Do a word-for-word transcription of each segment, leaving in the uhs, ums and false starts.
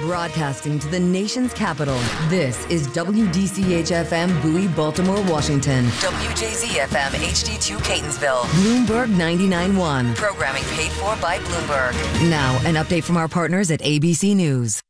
Broadcasting to the nation's capital, this is W D C H F M Bowie, Baltimore, Washington. W J Z F M H D two Catonsville. Bloomberg ninety-nine point one. Programming paid for by Bloomberg. Now, an update from our partners at A B C News.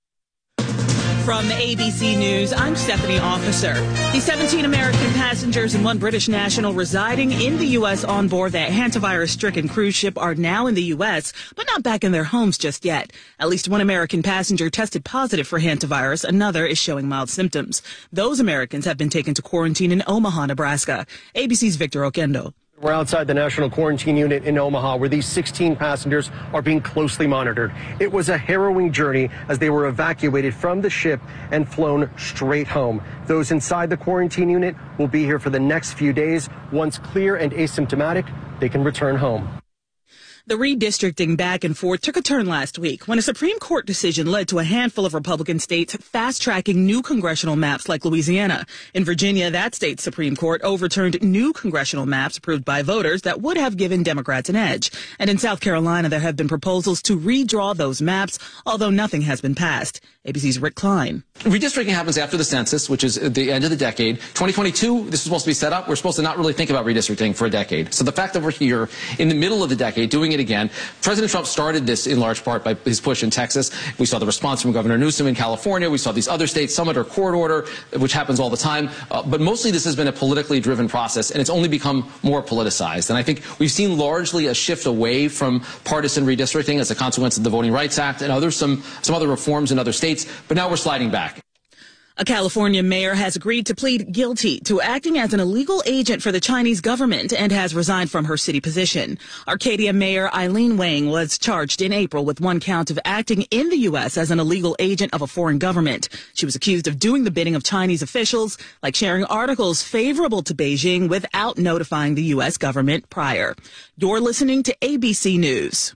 From A B C News, I'm Stephanie Officer. The seventeen American passengers and one British national residing in the U S on board that hantavirus-stricken cruise ship are now in the U S, but not back in their homes just yet. At least one American passenger tested positive for hantavirus. Another is showing mild symptoms. Those Americans have been taken to quarantine in Omaha, Nebraska. A B C's Victor Oquendo. We're outside the National Quarantine Unit in Omaha, where these sixteen passengers are being closely monitored. It was a harrowing journey as they were evacuated from the ship and flown straight home. Those inside the quarantine unit will be here for the next few days. Once clear and asymptomatic, they can return home. The redistricting back and forth took a turn last week when a Supreme Court decision led to a handful of Republican states fast-tracking new congressional maps like Louisiana. In Virginia, that state's Supreme Court overturned new congressional maps approved by voters that would have given Democrats an edge. And in South Carolina, there have been proposals to redraw those maps, although nothing has been passed. A B C's Rick Klein. Redistricting happens after the census, which is at the end of the decade. twenty twenty-two, this is supposed to be set up. We're supposed to not really think about redistricting for a decade. So the fact that we're here in the middle of the decade doing it again, President Trump started this in large part by his push in Texas. We saw the response from Governor Newsom in California. We saw these other states, some under court order, which happens all the time. Uh, but mostly this has been a politically driven process, and it's only become more politicized. And I think we've seen largely a shift away from partisan redistricting as a consequence of the Voting Rights Act and others, some, some other reforms in other states. But now we're sliding back. A California mayor has agreed to plead guilty to acting as an illegal agent for the Chinese government and has resigned from her city position. Arcadia Mayor Eileen Wang was charged in April with one count of acting in the U S as an illegal agent of a foreign government. She was accused of doing the bidding of Chinese officials, like sharing articles favorable to Beijing without notifying the U S government prior. You're listening to A B C News.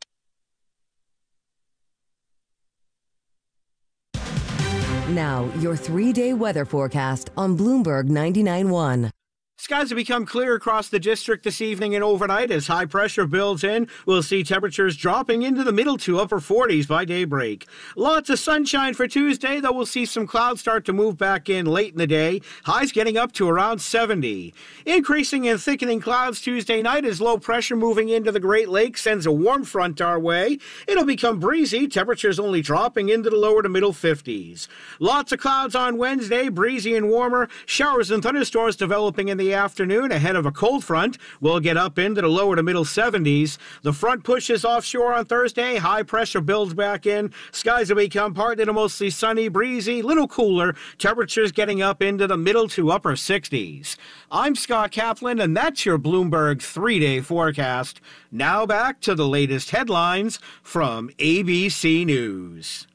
Now, your three-day weather forecast on Bloomberg ninety-nine point one. Skies have become clear across the district this evening and overnight as high pressure builds in. We'll see temperatures dropping into the middle to upper forties by daybreak. Lots of sunshine for Tuesday, though we'll see some clouds start to move back in late in the day. Highs getting up to around seventy. Increasing and thickening clouds Tuesday night as low pressure moving into the Great Lakes sends a warm front our way. It'll become breezy, temperatures only dropping into the lower to middle fifties. Lots of clouds on Wednesday, breezy and warmer. Showers and thunderstorms developing in the afternoon ahead of a cold front. We'll get up into the lower to middle seventies. The front pushes offshore on Thursday. High pressure builds back in. Skies will become partly to mostly sunny, breezy, little cooler. Temperatures getting up into the middle to upper sixties. I'm Scott Kaplan, and that's your Bloomberg three-day forecast. Now back to the latest headlines from A B C News.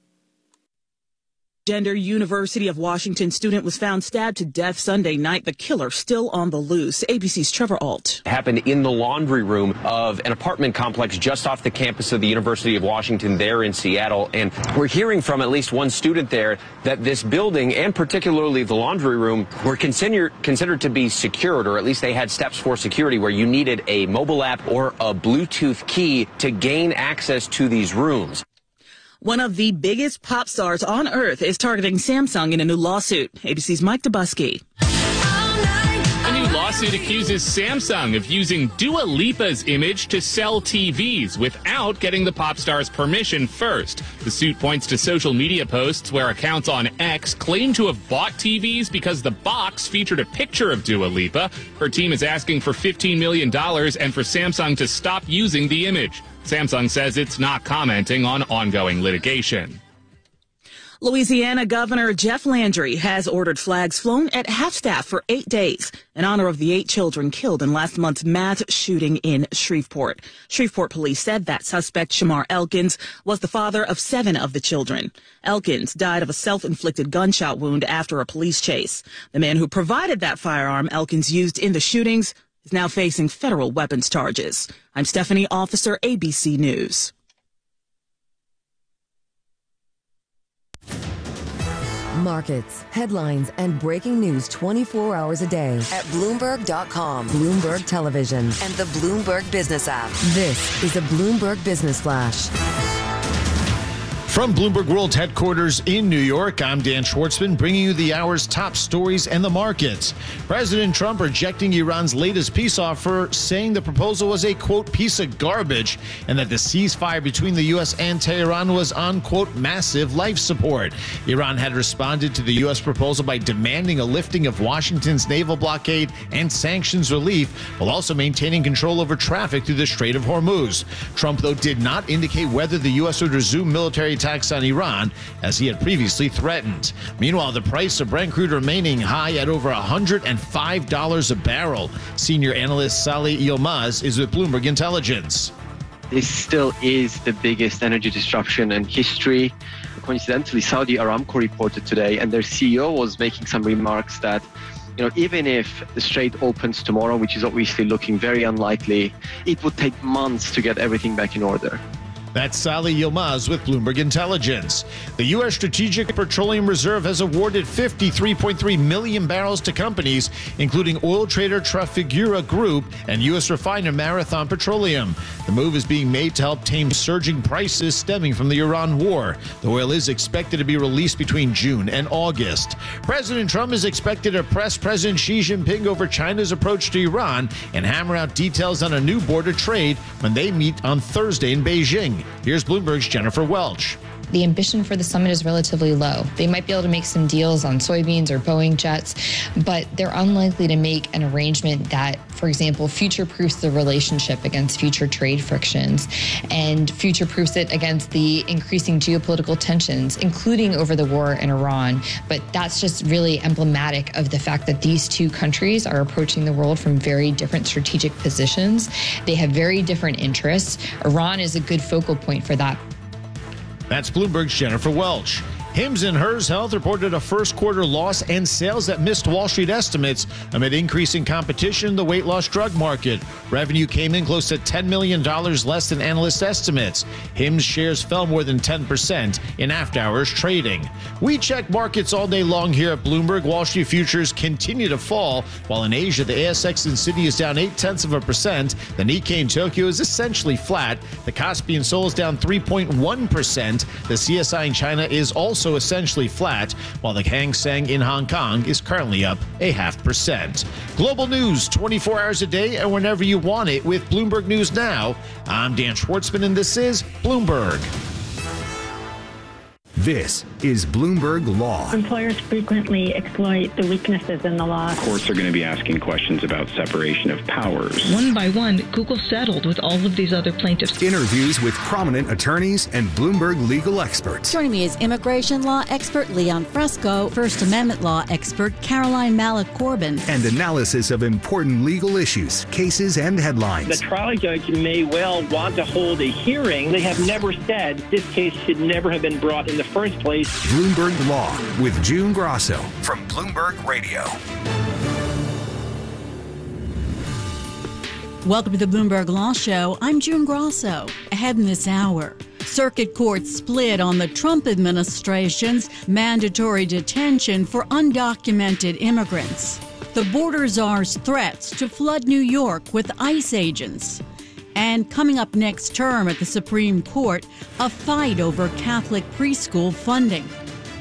Gender University of Washington student was found stabbed to death Sunday night. The killer still on the loose. A B C's Trevor Alt. Happened in the laundry room of an apartment complex just off the campus of the University of Washington there in Seattle. And we're hearing from at least one student there that this building, and particularly the laundry room, were considered considered to be secured, or at least they had steps for security where you needed a mobile app or a Bluetooth key to gain access to these rooms. One of the biggest pop stars on earth is targeting Samsung in a new lawsuit. A B C's Mike Dubusky. A new lawsuit accuses Samsung of using Dua Lipa's image to sell T Vs without getting the pop star's permission first. The suit points to social media posts where accounts on X claim to have bought T Vs because the box featured a picture of Dua Lipa. Her team is asking for fifteen million dollars and for Samsung to stop using the image. Samsung says it's not commenting on ongoing litigation. Louisiana Governor Jeff Landry has ordered flags flown at half-staff for eight days in honor of the eight children killed in last month's mass shooting in Shreveport. Shreveport police said that suspect, Shamar Elkins, was the father of seven of the children. Elkins died of a self-inflicted gunshot wound after a police chase. The man who provided that firearm Elkins used in the shootings is now facing federal weapons charges. I'm Stephanie Officer, A B C News. Markets, headlines, and breaking news twenty-four hours a day at Bloomberg dot com, Bloomberg Television, and the Bloomberg Business app. This is a Bloomberg Business Flash. From Bloomberg World Headquarters in New York, I'm Dan Schwartzman, bringing you the hour's top stories and the markets. President Trump rejecting Iran's latest peace offer, saying the proposal was a, quote, piece of garbage, and that the ceasefire between the U S and Tehran was on, quote, massive life support. Iran had responded to the U S proposal by demanding a lifting of Washington's naval blockade and sanctions relief, while also maintaining control over traffic through the Strait of Hormuz. Trump, though, did not indicate whether the U S would resume military attacks on Iran, as he had previously threatened. Meanwhile, the price of Brent crude remaining high at over one hundred five dollars a barrel. Senior analyst Salih Yilmaz is with Bloomberg Intelligence. This still is the biggest energy disruption in history. Coincidentally, Saudi Aramco reported today, and their C E O was making some remarks that, you know, even if the strait opens tomorrow, which is obviously looking very unlikely, it would take months to get everything back in order. That's Salih Yilmaz with Bloomberg Intelligence. The U S. Strategic Petroleum Reserve has awarded fifty-three point three million barrels to companies, including oil trader Trafigura Group and U S refiner Marathon Petroleum. The move is being made to help tame surging prices stemming from the Iran war. The oil is expected to be released between June and August. President Trump is expected to press President Xi Jinping over China's approach to Iran and hammer out details on a new border trade when they meet on Thursday in Beijing. Here's Bloomberg's Jennifer Welch. The ambition for the summit is relatively low. They might be able to make some deals on soybeans or Boeing jets, but they're unlikely to make an arrangement that, for example, future-proofs the relationship against future trade frictions and future-proofs it against the increasing geopolitical tensions, including over the war in Iran. But that's just really emblematic of the fact that these two countries are approaching the world from very different strategic positions. They have very different interests. Iran is a good focal point for that. That's Bloomberg's Jennifer Welch. Hims and Hers Health reported a first quarter loss and sales that missed Wall Street estimates amid increasing competition in the weight loss drug market. Revenue came in close to ten million dollars less than analyst estimates. Hims shares fell more than ten percent in after-hours trading. We check markets all day long here at Bloomberg. Wall Street futures continue to fall, while in Asia, the A S X in Sydney is down eight-tenths of a percent. The Nikkei in Tokyo is essentially flat. The Kospi in Seoul is down three point one percent. The C S I in China is also essentially flat, while the Hang Seng in Hong Kong is currently up a half percent. Global news twenty-four hours a day and whenever you want it with Bloomberg News Now. I'm Dan Schwartzman, and this is Bloomberg. This is Bloomberg Law. Employers frequently exploit the weaknesses in the law. Courts are going to be asking questions about separation of powers. One by one, Google settled with all of these other plaintiffs. Interviews with prominent attorneys and Bloomberg legal experts. Joining me is immigration law expert Leon Fresco, First Amendment law expert Caroline Malik-Corbin, and analysis of important legal issues, cases, and headlines. The trial judge may well want to hold a hearing. They have never said this case should never have been brought in the first place. Bloomberg Law with June Grosso from Bloomberg Radio. Welcome to the Bloomberg Law Show. I'm June Grosso. Ahead in this hour, circuit courts split on the Trump administration's mandatory detention for undocumented immigrants. The border czar's threats to flood New York with ICE agents. And coming up next term at the Supreme Court, a fight over Catholic preschool funding.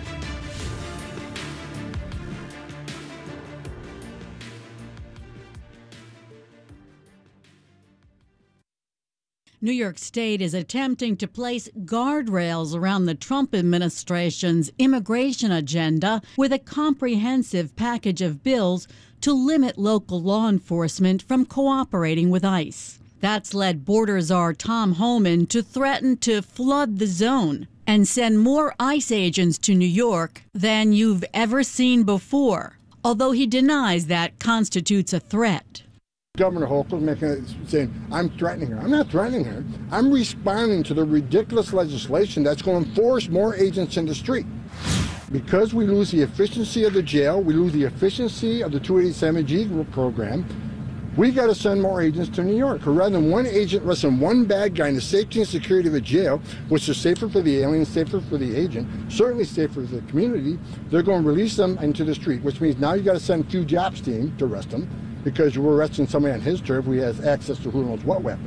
New York State is attempting to place guardrails around the Trump administration's immigration agenda with a comprehensive package of bills to limit local law enforcement from cooperating with ICE. That's led border czar Tom Homan to threaten to flood the zone and send more ICE agents to New York than you've ever seen before, although he denies that constitutes a threat. Governor Hochul making saying, I'm threatening her. I'm not threatening her. I'm responding to the ridiculous legislation that's going to force more agents in the street. Because we lose the efficiency of the jail, we lose the efficiency of the two eighty-seven G program, we got to send more agents to New York. Or rather than one agent arresting one bad guy in the safety and security of a jail, which is safer for the alien, safer for the agent, certainly safer for the community, they're going to release them into the street, which means now you got to send two Jobs team to arrest them because you were arresting somebody on his turf who has access to who knows what weapons.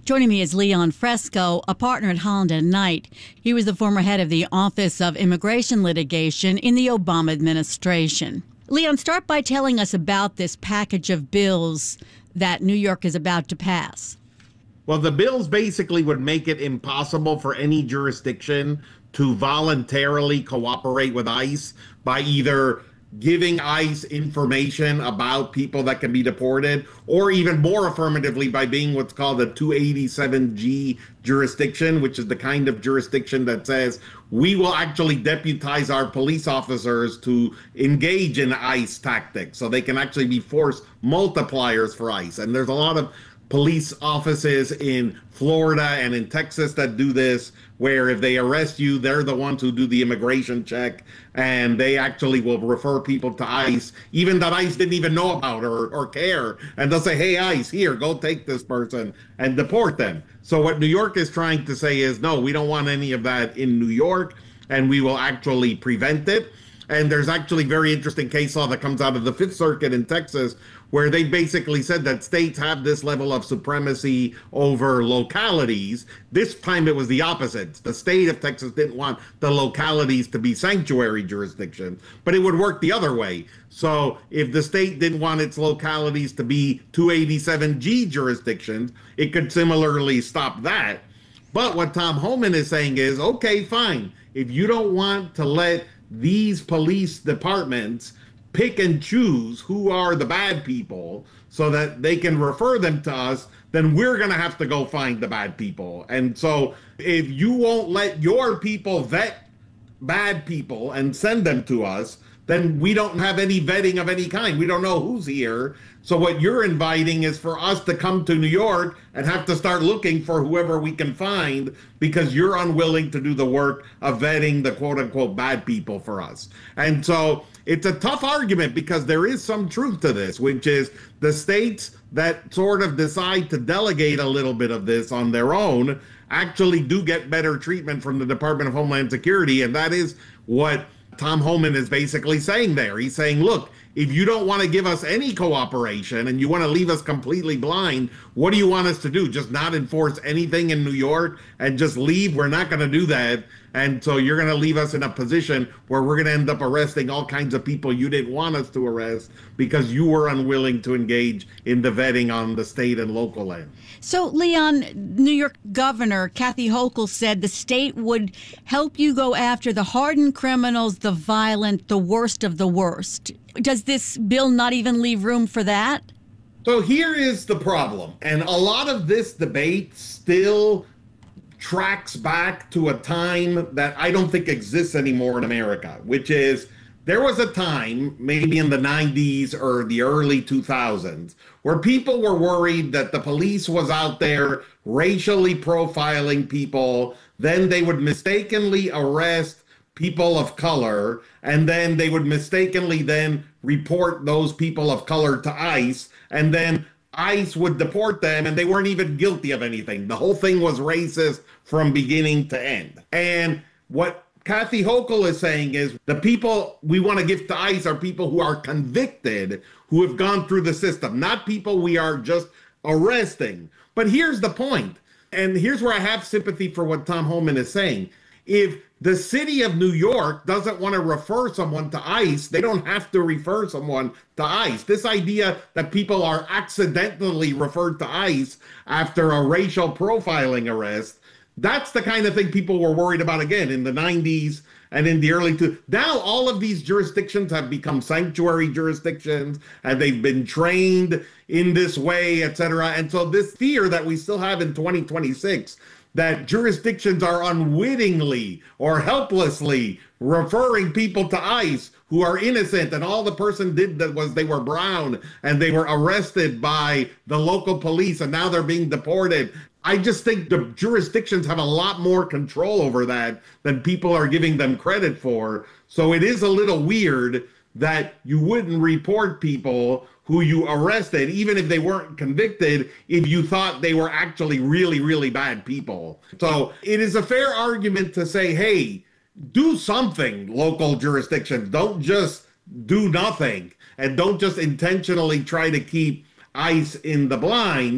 Joining me is Leon Fresco, a partner at Holland and Knight. He was the former head of the Office of Immigration Litigation in the Obama administration. Leon, start by telling us about this package of bills that New York is about to pass. Well, the bills basically would make it impossible for any jurisdiction to voluntarily cooperate with ICE by either giving ICE information about people that can be deported, or even more affirmatively by being what's called a two eighty-seven G jurisdiction, which is the kind of jurisdiction that says we will actually deputize our police officers to engage in ICE tactics, so they can actually be force multipliers for ICE. And there's a lot of police offices in Florida and in Texas that do this, where if they arrest you, they're the ones who do the immigration check, and they actually will refer people to ICE, even that ICE didn't even know about or, or care, and they'll say, hey, ICE, here, go take this person and deport them. So what New York is trying to say is, no, we don't want any of that in New York, and we will actually prevent it. And there's actually very interesting case law that comes out of the Fifth Circuit in Texas, where they basically said that states have this level of supremacy over localities. This time it was the opposite. The state of Texas didn't want the localities to be sanctuary jurisdictions, but it would work the other way. So if the state didn't want its localities to be two eighty-seven G jurisdictions, it could similarly stop that. But what Tom Homan is saying is, okay, fine. If you don't want to let these police departments pick and choose who are the bad people so that they can refer them to us, then we're going to have to go find the bad people. And so if you won't let your people vet bad people and send them to us, then we don't have any vetting of any kind. We don't know who's here. So what you're inviting is for us to come to New York and have to start looking for whoever we can find, because you're unwilling to do the work of vetting the quote unquote bad people for us. And so it's a tough argument, because there is some truth to this, which is the states that sort of decide to delegate a little bit of this on their own actually do get better treatment from the Department of Homeland Security. And that is what Tom Homan is basically saying there. He's saying, look, if you don't want to give us any cooperation and you want to leave us completely blind, what do you want us to do? Just not enforce anything in New York and just leave? We're not going to do that. And so you're going to leave us in a position where we're going to end up arresting all kinds of people you didn't want us to arrest because you were unwilling to engage in the vetting on the state and local end. So, Leon, New York Governor Kathy Hochul said the state would help you go after the hardened criminals, the violent, the worst of the worst. Does this bill not even leave room for that? So here is the problem. And a lot of this debate still tracks back to a time that I don't think exists anymore in America, which is there was a time, maybe in the nineties or the early two thousands, where people were worried that the police was out there racially profiling people. Then they would mistakenly arrest people of color, and then they would mistakenly then report those people of color to ICE, and then ICE would deport them, and they weren't even guilty of anything. The whole thing was racist from beginning to end. And what Kathy Hochul is saying is the people we want to give to ICE are people who are convicted, who have gone through the system, not people we are just arresting. But here's the point, and here's where I have sympathy for what Tom Homan is saying. If the city of New York doesn't want to refer someone to ICE, they don't have to refer someone to ICE. This idea that people are accidentally referred to ICE after a racial profiling arrest, that's the kind of thing people were worried about again in the nineties and in the early two. Now all of these jurisdictions have become sanctuary jurisdictions, and they've been trained in this way, et cetera. And so this fear that we still have in twenty twenty-six, that jurisdictions are unwittingly or helplessly referring people to ICE who are innocent, and all the person did that was they were brown and they were arrested by the local police and now they're being deported. I just think the jurisdictions have a lot more control over that than people are giving them credit for. So it is a little weird that you wouldn't report people who you arrested, even if they weren't convicted, if you thought they were actually really, really bad people. So it is a fair argument to say, hey, do something, local jurisdictions. Don't just do nothing, and don't just intentionally try to keep ICE in the blind.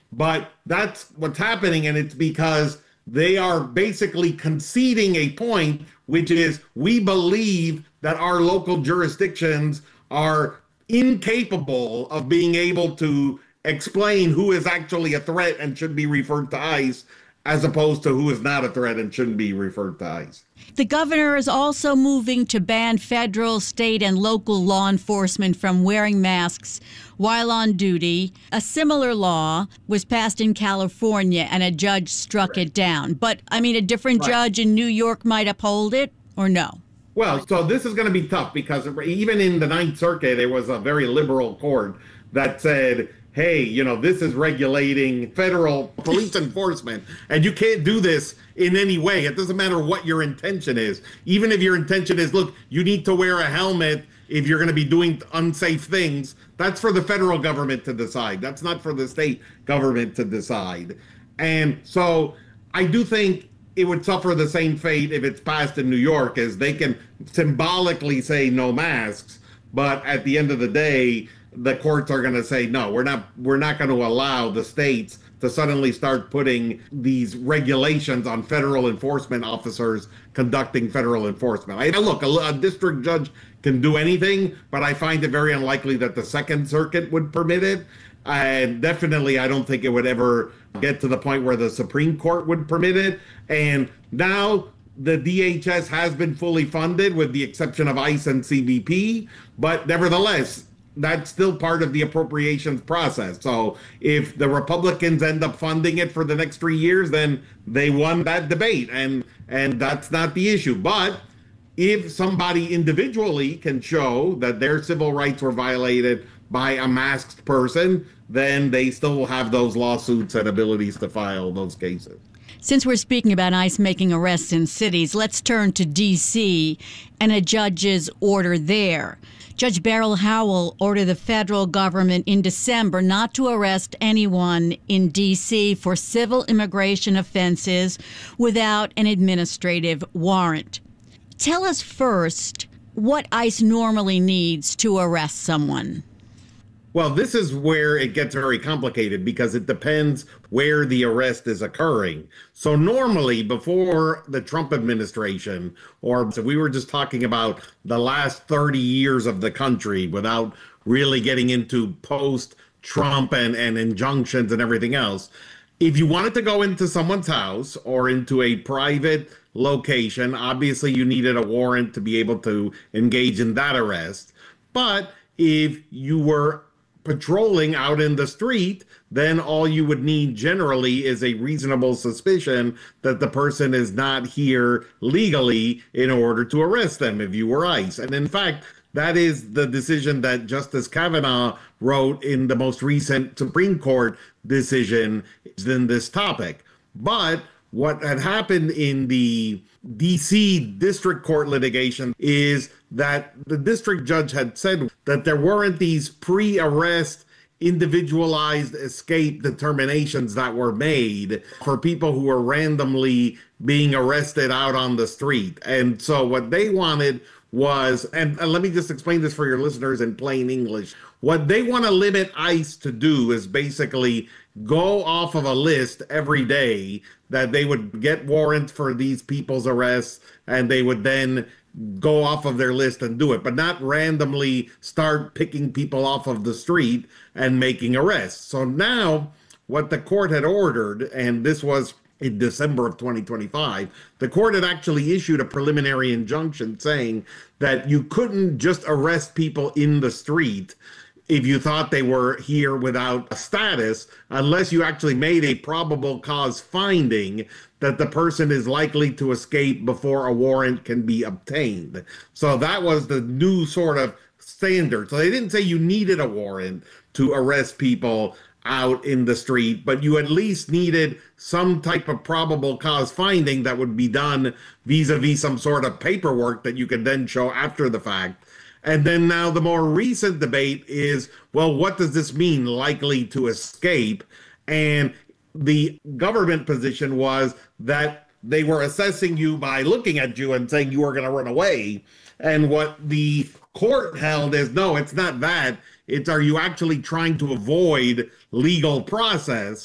But that's what's happening, and it's because they are basically conceding a point, which is we believe that our local jurisdictions are incapable of being able to explain who is actually a threat and should be referred to ICE, as opposed to who is not a threat and shouldn't be referred to ICE. The governor is also moving to ban federal, state, and local law enforcement from wearing masks while on duty. A similar law was passed in California, and a judge struck right. it down. But, I mean, a different right. judge in New York might uphold it, or no? Well, so this is going to be tough because even in the Ninth Circuit, there was a very liberal court that said, hey, you know, this is regulating federal police enforcement, and you can't do this in any way. It doesn't matter what your intention is. Even if your intention is, look, you need to wear a helmet if you're going to be doing unsafe things, that's for the federal government to decide. That's not for the state government to decide. And so I do think it would suffer the same fate if it's passed in New York, as they can symbolically say no masks, but at the end of the day, the courts are going to say, no, we're not we're not going to allow the states to suddenly start putting these regulations on federal enforcement officers conducting federal enforcement. I, look, a, a district judge can do anything, but I find it very unlikely that the Second Circuit would permit it. And definitely, I don't think it would ever get to the point where the Supreme Court would permit it. And now the D H S has been fully funded, with the exception of ICE and C B P. But nevertheless, that's still part of the appropriations process. So if the Republicans end up funding it for the next three years, then they won that debate, and and that's not the issue. But if somebody individually can show that their civil rights were violated by a masked person, then they still will have those lawsuits and abilities to file those cases. Since we're speaking about ICE making arrests in cities, let's turn to D C and a judge's order there. Judge Beryl Howell ordered the federal government in December not to arrest anyone in D C for civil immigration offenses without an administrative warrant. Tell us first what ICE normally needs to arrest someone. Well, this is where it gets very complicated because it depends where the arrest is occurring. So normally, before the Trump administration, or so we were just talking about the last thirty years of the country without really getting into post-Trump and, and injunctions and everything else, if you wanted to go into someone's house or into a private location, obviously you needed a warrant to be able to engage in that arrest. But if you were patrolling out in the street, then all you would need generally is a reasonable suspicion that the person is not here legally in order to arrest them if you were ICE. And in fact, that is the decision that Justice Kavanaugh wrote in the most recent Supreme Court decision in this topic. But what had happened in the D C district court litigation is that the district judge had said that there weren't these pre-arrest individualized escape determinations that were made for people who were randomly being arrested out on the street. And so what they wanted was, and, and let me just explain this for your listeners in plain English. What they want to limit ICE to do is basically go off of a list every day that they would get warrants for these people's arrests, and they would then go off of their list and do it, but not randomly start picking people off of the street and making arrests. So now what the court had ordered, and this was in December of twenty twenty-five, the court had actually issued a preliminary injunction saying that you couldn't just arrest people in the street if you thought they were here without a status, unless you actually made a probable cause finding that the person is likely to escape before a warrant can be obtained. So that was the new sort of standard. So they didn't say you needed a warrant to arrest people out in the street, but you at least needed some type of probable cause finding that would be done vis-a-vis some sort of paperwork that you could then show after the fact. And then now the more recent debate is, well, what does this mean, likely to escape? And the government position was that they were assessing you by looking at you and saying you were going to run away. And what the court held is, no, it's not that. It's, are you actually trying to avoid legal process?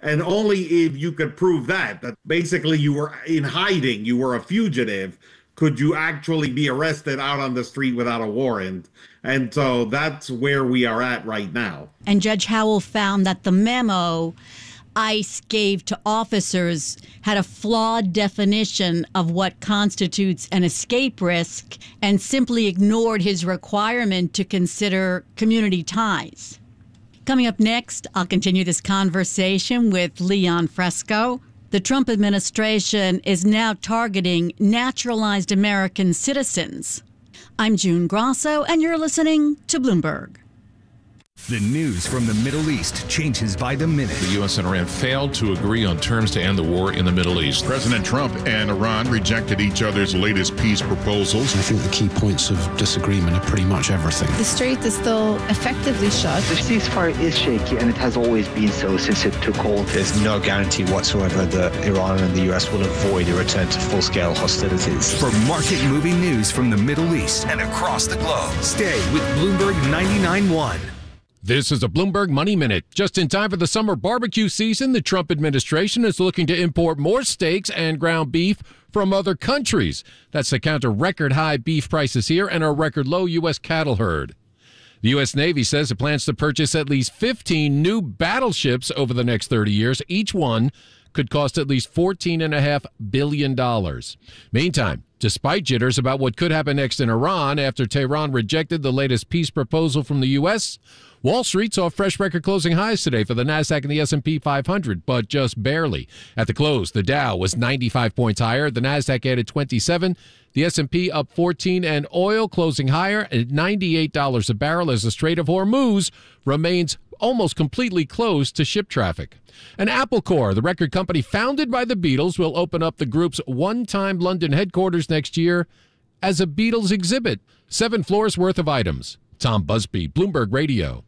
And only if you could prove that, that basically you were in hiding, you were a fugitive, could you actually be arrested out on the street without a warrant. And so that's where we are at right now. And Judge Howell found that the memo ICE gave to officers had a flawed definition of what constitutes an escape risk and simply ignored his requirement to consider community ties. Coming up next, I'll continue this conversation with Leon Fresco. The Trump administration is now targeting naturalized American citizens. I'm June Grosso, and you're listening to Bloomberg. The news from the Middle East changes by the minute. The U S and Iran failed to agree on terms to end the war in the Middle East. President Trump and Iran rejected each other's latest peace proposals. I think the key points of disagreement are pretty much everything. The strait is still effectively shut. The ceasefire is shaky, and it has always been so since it took hold. There's no guarantee whatsoever that Iran and the U S will avoid a return to full-scale hostilities. For market-moving news from the Middle East and across the globe, stay with Bloomberg ninety-nine point one. This is a Bloomberg Money Minute. Just in time for the summer barbecue season, the Trump administration is looking to import more steaks and ground beef from other countries. That's to counter record high beef prices here and a record low U S cattle herd. The U S Navy says it plans to purchase at least fifteen new battleships over the next thirty years. Each one could cost at least fourteen point five billion dollars. Meantime, despite jitters about what could happen next in Iran after Tehran rejected the latest peace proposal from the U S, Wall Street saw fresh record closing highs today for the Nasdaq and the S and P five hundred, but just barely. At the close, the Dow was ninety-five points higher, the Nasdaq added twenty-seven, the S and P up fourteen, and oil closing higher at ninety-eight dollars a barrel as the Strait of Hormuz remains almost completely closed to ship traffic. And Apple Corps, the record company founded by the Beatles, will open up the group's one-time London headquarters next year as a Beatles exhibit. Seven floors worth of items. Tom Busby, Bloomberg Radio.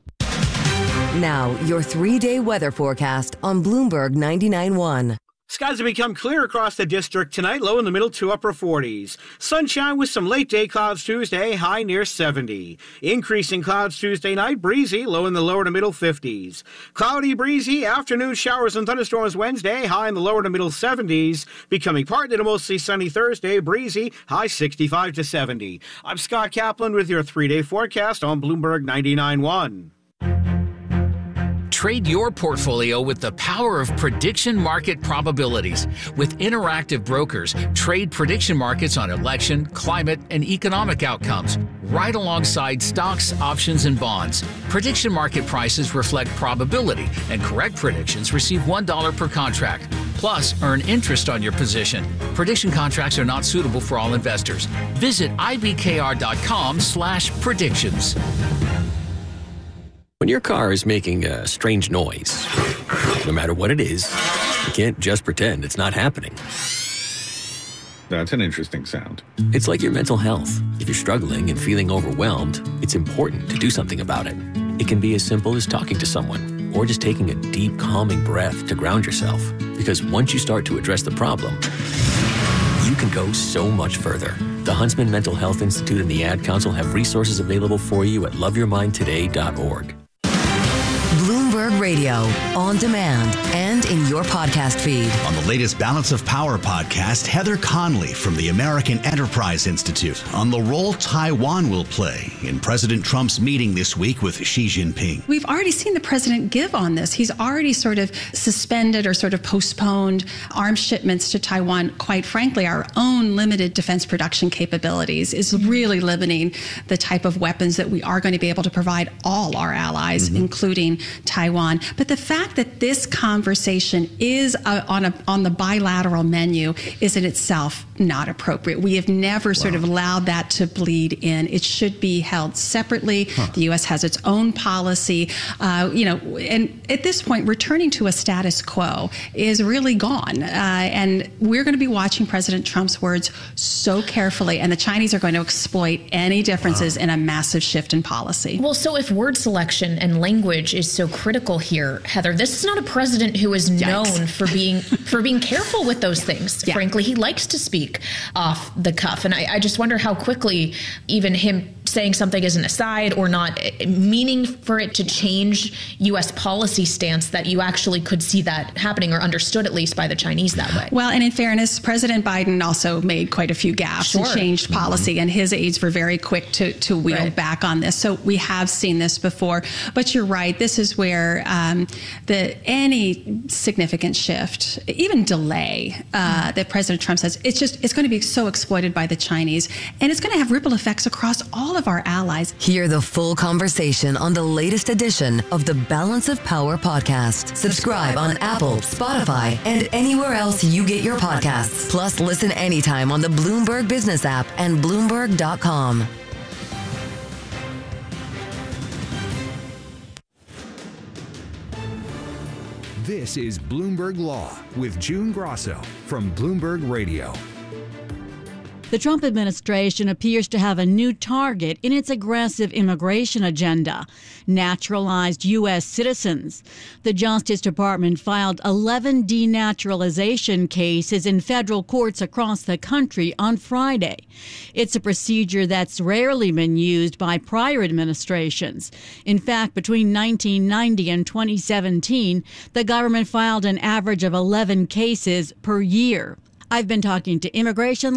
Now, your three-day weather forecast on Bloomberg ninety-nine point one. Skies have become clear across the district tonight, low in the middle to upper forties. Sunshine with some late-day clouds Tuesday, high near seventy. Increasing clouds Tuesday night, breezy, low in the lower to middle fifties. Cloudy, breezy, afternoon showers and thunderstorms Wednesday, high in the lower to middle seventies. Becoming partly to mostly sunny Thursday, breezy, high sixty-five to seventy. I'm Scott Kaplan with your three-day forecast on Bloomberg ninety-nine point one. Trade your portfolio with the power of prediction market probabilities. With Interactive Brokers, trade prediction markets on election, climate, and economic outcomes, right alongside stocks, options, and bonds. Prediction market prices reflect probability, and correct predictions receive one dollar per contract. Plus, earn interest on your position. Prediction contracts are not suitable for all investors. Visit ibkr.com slash predictions. When your car is making a strange noise, no matter what it is, you can't just pretend it's not happening. That's an interesting sound. It's like your mental health. If you're struggling and feeling overwhelmed, it's important to do something about it. It can be as simple as talking to someone or just taking a deep, calming breath to ground yourself. Because once you start to address the problem, you can go so much further. The Huntsman Mental Health Institute and the Ad Council have resources available for you at love your mind today dot org. Bloomberg Radio, on demand and in your podcast feed. On the latest Balance of Power podcast, Heather Conley from the American Enterprise Institute on the role Taiwan will play in President Trump's meeting this week with Xi Jinping. We've already seen the president give on this. He's already sort of suspended or sort of postponed arms shipments to Taiwan. Quite frankly, our own limited defense production capabilities is really limiting the type of weapons that we are going to be able to provide all our allies, mm-hmm. including Taiwan. But the fact that this conversation is uh, on a on the bilateral menu is in itself not appropriate. We have never wow. sort of allowed that to bleed in. It should be held separately. Huh. The U S has its own policy. Uh, you know, and at this point, returning to a status quo is really gone. Uh, and we're going to be watching President Trump's words so carefully, and the Chinese are going to exploit any differences wow. in a massive shift in policy. Well, so if word selection and language is so critical critical here, Heather. This is not a president who is Yikes. known for being for being careful with those things. Yeah. Frankly, he likes to speak off the cuff. And I, I just wonder how quickly even him saying something as an aside or not meaning for it to change U S policy stance, that you actually could see that happening, or understood at least by the Chinese that way. Well, and in fairness, President Biden also made quite a few gaffes sure. and changed policy, mm-hmm. and his aides were very quick to, to wheel right. back on this. So we have seen this before. But you're right. This is where um, the any significant shift, even delay uh, that President Trump says, it's just it's going to be so exploited by the Chinese, and it's going to have ripple effects across all of our allies. Hear the full conversation on the latest edition of the Balance of Power podcast. Subscribe on Apple, Spotify, and anywhere else you get your podcasts. Plus, listen anytime on the Bloomberg Business app and Bloomberg dot com. This is Bloomberg Law with June Grosso from Bloomberg Radio. The Trump administration appears to have a new target in its aggressive immigration agenda: naturalized U S citizens. The Justice Department filed eleven denaturalization cases in federal courts across the country on Friday. It's a procedure that's rarely been used by prior administrations. In fact, between nineteen ninety and twenty seventeen, the government filed an average of eleven cases per year. I've been talking to immigration